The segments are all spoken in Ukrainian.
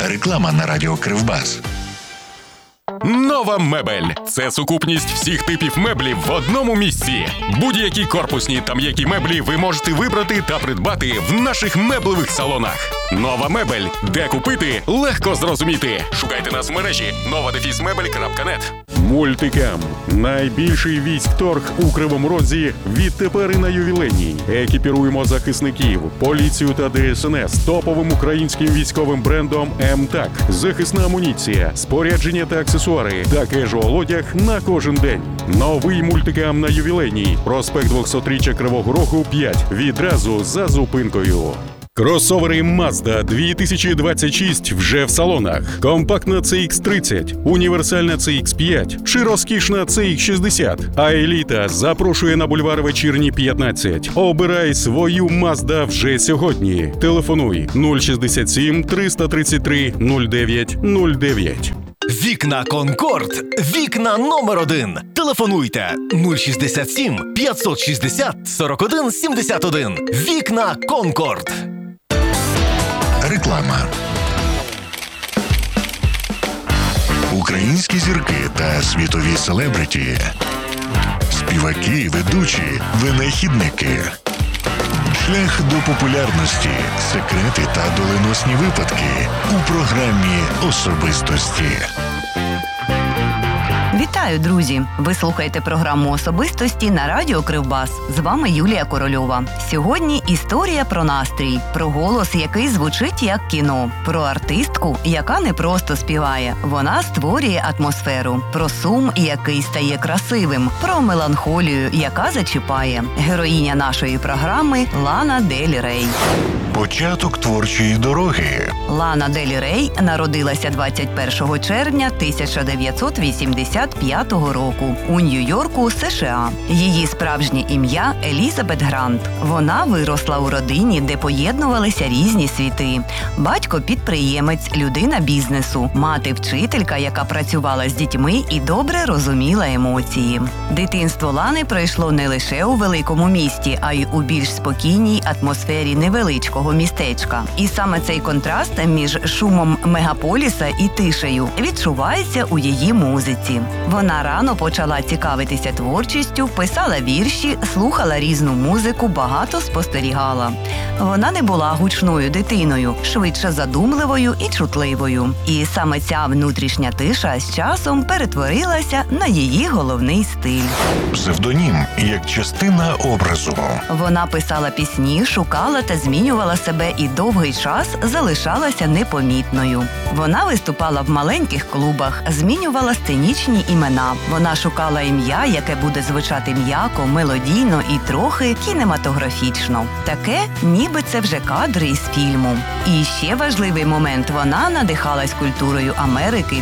Реклама на радіо Кривбас. Нова мебель – це сукупність всіх типів меблів в одному місці. Будь-які корпусні та м'які меблі ви можете вибрати та придбати в наших меблевих салонах. Нова мебель. Де купити – легко зрозуміти. Шукайте нас в мережі nova-mebel.net. Мультикам. Найбільший військторг у Кривому Розі відтепер і на Ювілейній. Екіпіруємо захисників, поліцію та ДСНС топовим українським військовим брендом МТАК. Захисна амуніція, спорядження та аксесуари та кежуал-одяг на кожен день. Новий мультикам на Ювілейній. Проспект 200-річчя Кривого Рогу 5. Відразу за зупинкою. Кросовери Mazda 2026 вже в салонах. Компактна CX-30, універсальна CX-5 чи розкішна CX-60. А еліта запрошує на бульвар Вечірній 15. Обирай свою Mazda вже сьогодні. Телефонуй 067 333 09 09. Вікна Конкорд. Вікна номер 1. Телефонуйте 067 560 41 71. Вікна Конкорд. Реклама. Українські зірки та світові селебриті. Співаки, ведучі, винахідники. Шлях до популярності, секрети та доленосні випадки у програмі «Особистості». Вітаю, друзі! Ви слухаєте програму «Особистості» на радіо Кривбас. З вами Юлія Корольова. Сьогодні історія про настрій, про голос, який звучить як кіно, про артистку, яка не просто співає, вона створює атмосферу, про сум, який стає красивим, про меланхолію, яка зачіпає. Героїня нашої програми – Лана Дель Рей. Початок творчої дороги. Лана Дель Рей народилася 21 червня 1985 року у Нью-Йорку, США. Її справжнє ім'я – Елізабет Грант. Вона виросла у родині, де поєднувалися різні світи. Батько – підприємець, людина бізнесу. Мати – вчителька, яка працювала з дітьми і добре розуміла емоції. Дитинство Лани пройшло не лише у великому місті, а й у більш спокійній атмосфері невеличкого містечка. І саме цей контраст між шумом мегаполіса і тишею відчувається у її музиці. Вона рано почала цікавитися творчістю, писала вірші, слухала різну музику, багато спостерігала. Вона не була гучною дитиною, швидше задумливою і чутливою. І саме ця внутрішня тиша з часом перетворилася на її головний стиль. Псевдонім як частина образу. Вона писала пісні, шукала та змінювала себе і довгий час залишалася непомітною. Вона виступала в маленьких клубах, змінювала сценічні імена. Вона шукала ім'я, яке буде звучати м'яко, мелодійно і трохи кінематографічно. Таке, ніби це вже кадри із фільму. І ще важливий момент – вона надихалась культурою Америки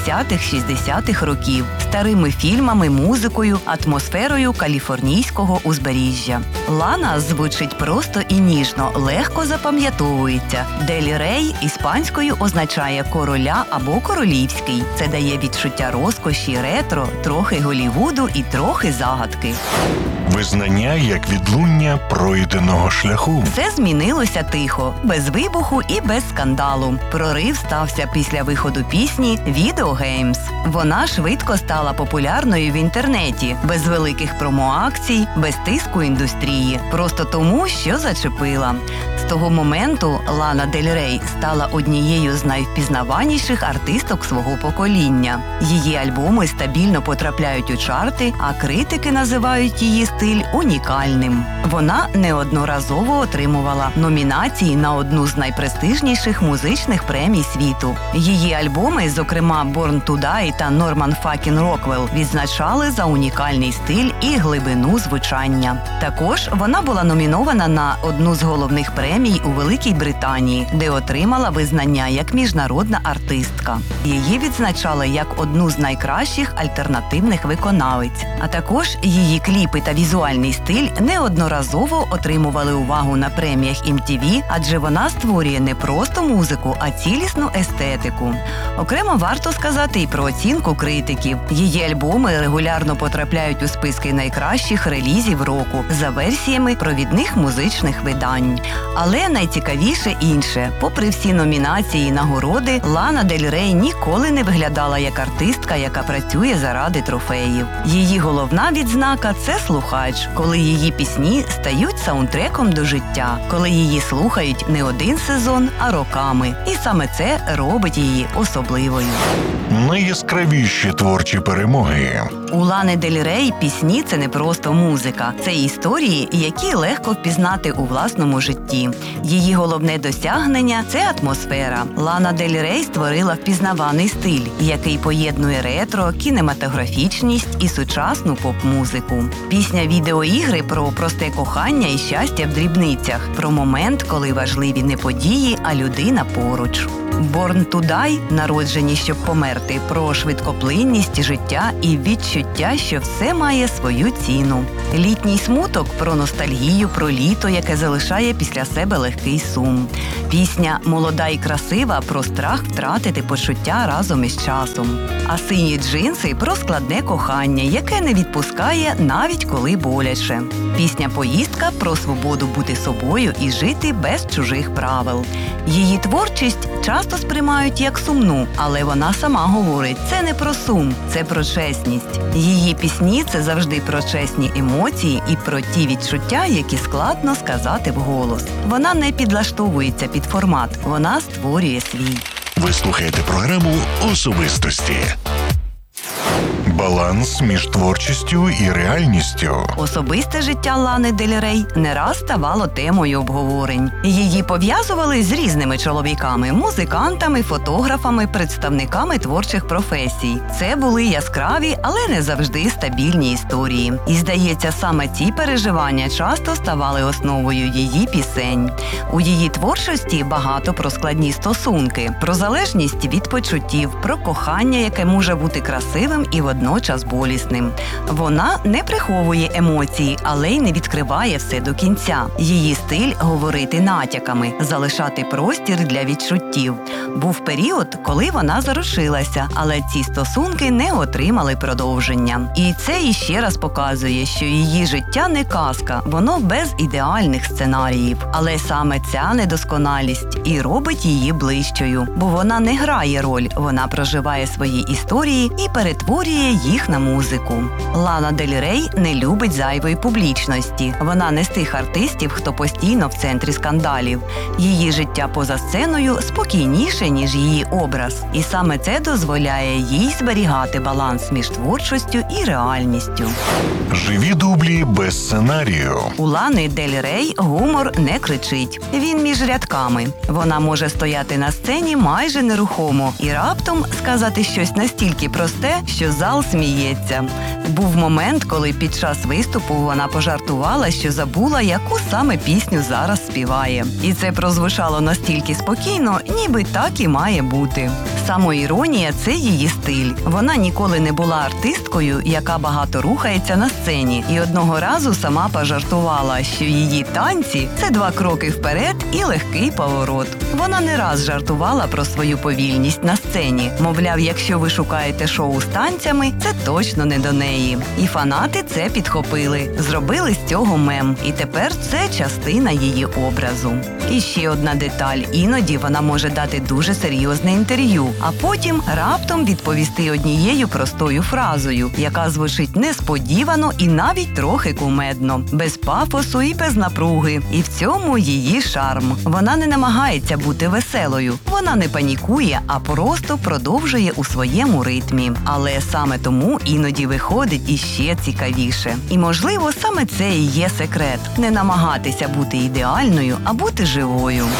50-х-60-х років, старими фільмами, музикою, атмосферою каліфорнійського узбережжя. Лана звучить просто і ніжно, легко запам'ятовується. Дель Рей іспанською означає «короля» або «королівський». Це дає відчуття розкоші, ретро, трохи Голлівуду і трохи загадки. Визнання як відлуння пройденого шляху. Все змінилося тихо, без вибуху і без скандалу. Прорив стався після виходу пісні «Video Games». Вона швидко стала популярною в інтернеті, без великих промоакцій, без тиску індустрії. Просто тому, що зачепила. З того моменту Лана Дель Рей стала однією з найвпізнаваніших артисток свого покоління. Її альбоми стабільно потрапляють у чарти, а критики називають її стиль унікальним. Вона неодноразово отримувала номінації на одну з найпрестижніших музичних премій світу. Її альбоми, зокрема «Born to Die» та «Norman Fucking Rockwell», відзначали за унікальний стиль і глибину звучання. Також вона була номінована на одну з головних премій у Великій Британії, де отримала визнання як міжнародна артистка. Її відзначали як одну з найкращих альтернативних виконавиць. А також її кліпи та візуальний стиль неодноразово отримували увагу на преміях MTV, адже вона створює не просто музику, а цілісну естетику. Окремо варто сказати і про оцінку критиків. Її альбоми регулярно потрапляють у списки найкращих релізів року за версіями провідних музичних видань. Але найцікавіше інше. Попри всі номінації і нагороди, Лана Дель Рей ніколи не виглядала як артистка, яка працює заради трофеїв. Її головна відзнака – це слухач, коли її пісні стають саундтреком до життя, коли її слухають не один сезон, а роками. І саме це робить її особливою. Найяскравіші творчі перемоги. У Лани Дель Рей пісні – це не просто музика. Це історії, які легко впізнати у власному житті. Її головне досягнення – це атмосфера. Лана Дель Рей створила впізнаваний стиль, який поєднує ретро, кінематографічність і сучасну поп-музику. Пісня «Відеоігри» про просте кохання і щастя в дрібницях, про момент, коли важливі не події, а людина поруч. «Born to Die» – «Народжені, щоб померти», про швидкоплинність життя і відчуття, що все має свою ціну. «Літній смуток» – про ностальгію, про літо, яке залишає після себе легкий сум. Пісня «Молода і красива» – про страх втратити почуття разом із часом. А «Сині джинси» – про складне кохання, яке не відпускає навіть коли боляче. Пісня «Поїздка» – про свободу бути собою і жити без чужих правил. Її творчість часто сприймають як сумну, але вона сама говорить, це не про сум, це про чесність. Її пісні – це завжди про чесні емоції і про ті відчуття, які складно сказати вголос. Вона не підлаштовується під формат, вона створює свій. Ви слухаєте програму «Особистості». Баланс між творчістю і реальністю. Особисте життя Лани Дель Рей не раз ставало темою обговорень. Її пов'язували з різними чоловіками – музикантами, фотографами, представниками творчих професій. Це були яскраві, але не завжди стабільні історії. І, здається, саме ці переживання часто ставали основою її пісень. У її творчості багато про складні стосунки, про залежність від почуттів, про кохання, яке може бути красивим і водночас болісним. Вона не приховує емоції, але й не відкриває все до кінця. Її стиль – говорити натяками, залишати простір для відчуттів. Був період, коли вона зарушилася, але ці стосунки не отримали продовження. І це іще раз показує, що її життя не казка, воно без ідеальних сценаріїв. Але саме ця недосконалість і робить її ближчою, бо вона не грає роль, вона проживає свої історії і перетворює їх на музику. Лана Дель Рей не любить зайвої публічності. Вона не з тих артистів, хто постійно в центрі скандалів. Її життя поза сценою спокійніше, ніж її образ. І саме це дозволяє їй зберігати баланс між творчістю і реальністю. Живі дублі без сценарію. У Лани Дель Рей гумор не кричить. Він між рядками. Вона може стояти на сцені майже нерухомо і раптом сказати щось настільки просте, що зал сміється. Був момент, коли під час виступу вона пожартувала, що забула, яку саме пісню зараз співає. І це прозвучало настільки спокійно, ніби так і має бути. Самоіронія – це її стиль. Вона ніколи не була артисткою, яка багато рухається на сцені. І одного разу сама пожартувала, що її танці – це 2 кроки вперед і легкий поворот. Вона не раз жартувала про свою повільність на сцені. Мовляв, якщо ви шукаєте шоу з танцями, це точно не до неї. І фанати це підхопили. Зробили з цього мем. І тепер це частина її образу. І ще одна деталь. Іноді вона може дати дуже серйозне інтерв'ю, а потім раптом відповісти однією простою фразою, яка звучить несподівано і навіть трохи кумедно, без пафосу і без напруги. І в цьому її шарм. Вона не намагається бути веселою. Вона не панікує, а просто продовжує у своєму ритмі. Але саме тому іноді виходить іще цікавіше. І, можливо, саме це і є секрет – не намагатися бути ідеальною, а бути живою.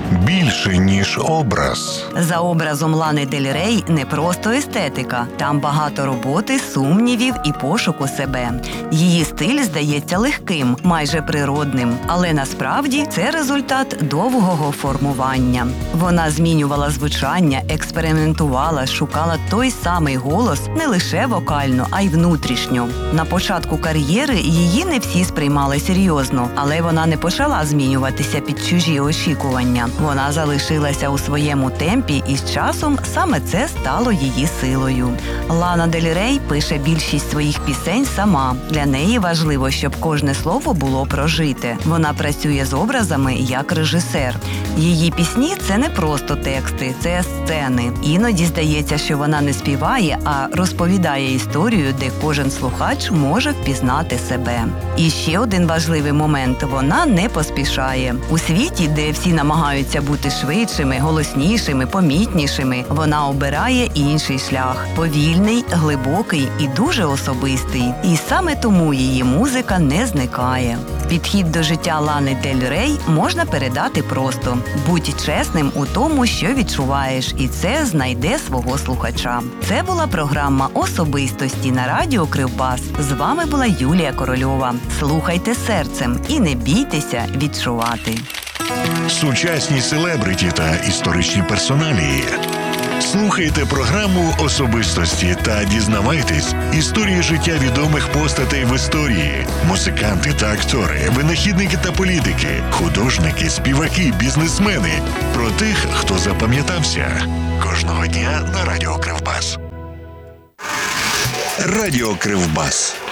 більше, ніж образ. За образом Лани Дель Рей не просто естетика. Там багато роботи, сумнівів і пошуку себе. Її стиль здається легким, майже природним. Але насправді це результат довгого формування. Вона змінювала звучання, експериментувала, шукала той самий голос не лише вокально, а й внутрішньо. На початку кар'єри її не всі сприймали серйозно, але вона не почала змінюватися під чужі очікування. Вона залишилася у своєму темпі, і з часом саме це стало її силою. Лана Дель Рей пише більшість своїх пісень сама. Для неї важливо, щоб кожне слово було прожите. Вона працює з образами як режисер. Її пісні – це не просто тексти, це сцени. Іноді здається, що вона не співає, а розповідає історію, де кожен слухач може впізнати себе. І ще один важливий момент – вона не поспішає. У світі, де всі намагаються бути швидшими, голоснішими, помітнішими, вона обирає інший шлях – повільний, глибокий і дуже особистий. І саме тому її музика не зникає. Підхід до життя Лани Дель Рей можна передати просто. Будь чесним у тому, що відчуваєш, і це знайде свого слухача. Це була програма «Особистості» на радіо Кривбас. З вами була Юлія Корольова. Слухайте серцем і не бійтеся відчувати. Сучасні селебриті та історичні персоналії. Слухайте програму «Особистості» та дізнавайтесь історії життя відомих постатей в історії. Музиканти та актори, винахідники та політики, художники, співаки, бізнесмени. Про тих, хто запам'ятався. Кожного дня на Радіо Кривбас. Радіо Кривбас.